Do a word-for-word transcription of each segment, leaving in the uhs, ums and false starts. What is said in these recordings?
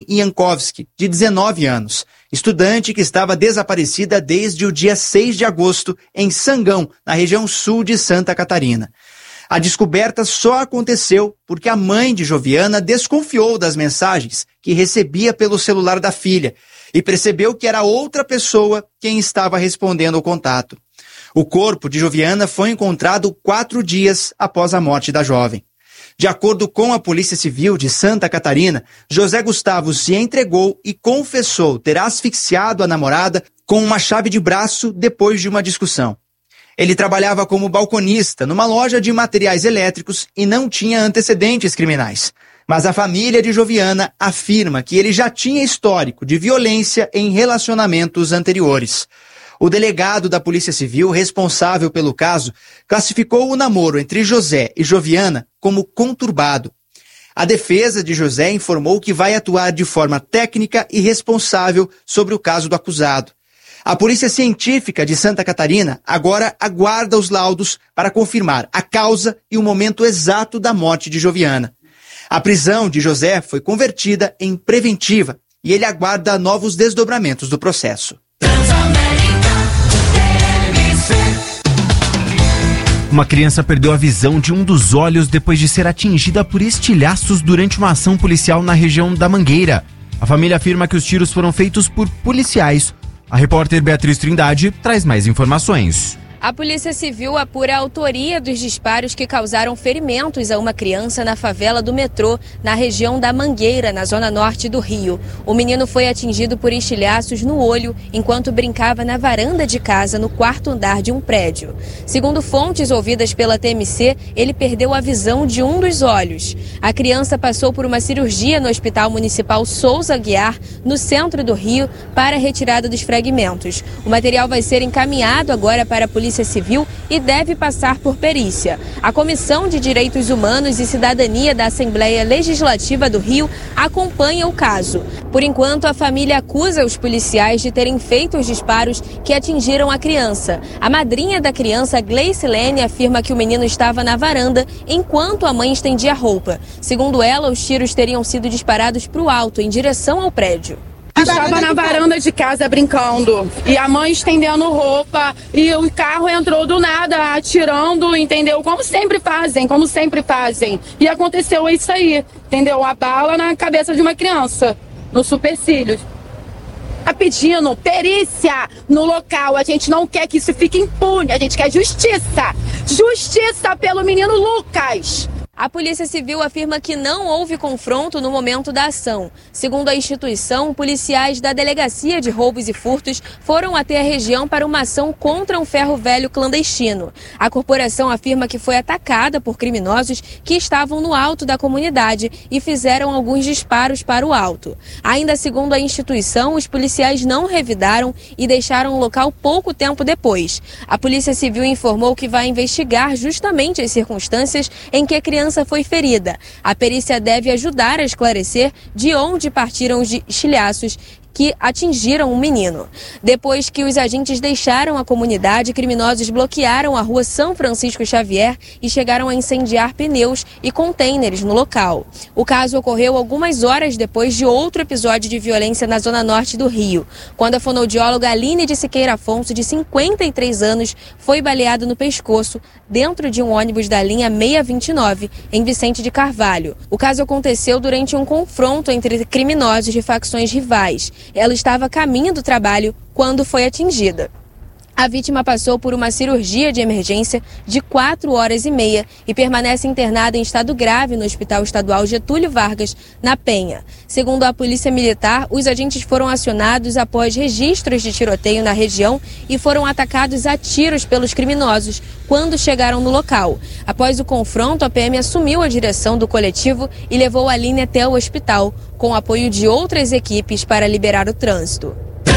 Iankowski, de dezenove anos, estudante que estava desaparecida desde o dia seis de agosto em Sangão, na região sul de Santa Catarina. A descoberta só aconteceu porque a mãe de Joviana desconfiou das mensagens que recebia pelo celular da filha e percebeu que era outra pessoa quem estava respondendo ao contato. O corpo de Joviana foi encontrado quatro dias após a morte da jovem. De acordo com a Polícia Civil de Santa Catarina, José Gustavo se entregou e confessou ter asfixiado a namorada com uma chave de braço depois de uma discussão. Ele trabalhava como balconista numa loja de materiais elétricos e não tinha antecedentes criminais. Mas a família de Joviana afirma que ele já tinha histórico de violência em relacionamentos anteriores. O delegado da Polícia Civil responsável pelo caso classificou o namoro entre José e Joviana como conturbado. A defesa de José informou que vai atuar de forma técnica e responsável sobre o caso do acusado. A Polícia Científica de Santa Catarina agora aguarda os laudos para confirmar a causa e o momento exato da morte de Joviana. A prisão de José foi convertida em preventiva e ele aguarda novos desdobramentos do processo. Uma criança perdeu a visão de um dos olhos depois de ser atingida por estilhaços durante uma ação policial na região da Mangueira. A família afirma que os tiros foram feitos por policiais. A repórter Beatriz Trindade traz mais informações. A Polícia Civil apura a autoria dos disparos que causaram ferimentos a uma criança na favela do Metrô, na região da Mangueira, na zona norte do Rio. O menino foi atingido por estilhaços no olho enquanto brincava na varanda de casa no quarto andar de um prédio. Segundo fontes ouvidas pela T M C, ele perdeu a visão de um dos olhos. A criança passou por uma cirurgia no Hospital Municipal Souza Aguiar, no centro do Rio, para a retirada dos fragmentos. O material vai ser encaminhado agora para a Polícia Civil e deve passar por perícia. A Comissão de Direitos Humanos e Cidadania da Assembleia Legislativa do Rio acompanha o caso. Por enquanto, a família acusa os policiais de terem feito os disparos que atingiram a criança. A madrinha da criança, Gleice Lene, afirma que o menino estava na varanda enquanto a mãe estendia a roupa. Segundo ela, os tiros teriam sido disparados para o alto, em direção ao prédio. Estava na varanda de casa brincando e a mãe estendendo roupa e o carro entrou do nada atirando, entendeu? Como sempre fazem, como sempre fazem. E aconteceu isso aí, entendeu? A bala na cabeça de uma criança, no supercílio. Tá pedindo perícia no local, a gente não quer que isso fique impune, a gente quer justiça. Justiça pelo menino Lucas. A Polícia Civil afirma que não houve confronto no momento da ação. Segundo a instituição, policiais da Delegacia de Roubos e Furtos foram até a região para uma ação contra um ferro velho clandestino. A corporação afirma que foi atacada por criminosos que estavam no alto da comunidade e fizeram alguns disparos para o alto. Ainda segundo a instituição, os policiais não revidaram e deixaram o local pouco tempo depois. A Polícia Civil informou que vai investigar justamente as circunstâncias em que a criança foi ferida. A perícia deve ajudar a esclarecer de onde partiram os estilhaços que atingiram o menino. Depois que os agentes deixaram a comunidade, criminosos bloquearam a rua São Francisco Xavier e chegaram a incendiar pneus e contêineres no local. O caso ocorreu algumas horas depois de outro episódio de violência na zona norte do Rio, quando a fonoaudióloga Aline de Siqueira Afonso, de cinquenta e três anos, foi baleada no pescoço dentro de um ônibus da linha seiscentos e vinte e nove, em Vicente de Carvalho. O caso aconteceu durante um confronto entre criminosos de facções rivais. Ela estava a caminho do trabalho quando foi atingida. A vítima passou por uma cirurgia de emergência de quatro horas e meia e permanece internada em estado grave no Hospital Estadual Getúlio Vargas, na Penha. Segundo a Polícia Militar, os agentes foram acionados após registros de tiroteio na região e foram atacados a tiros pelos criminosos quando chegaram no local. Após o confronto, a P M assumiu a direção do coletivo e levou a linha até o hospital, com o apoio de outras equipes para liberar o trânsito.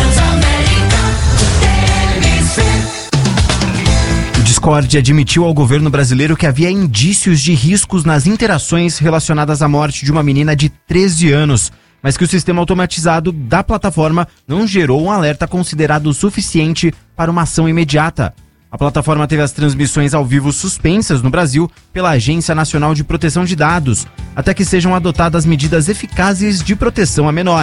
O Discord admitiu ao governo brasileiro que havia indícios de riscos nas interações relacionadas à morte de uma menina de treze anos, mas que o sistema automatizado da plataforma não gerou um alerta considerado suficiente para uma ação imediata. A plataforma teve as transmissões ao vivo suspensas no Brasil pela Agência Nacional de Proteção de Dados, até que sejam adotadas medidas eficazes de proteção a menores.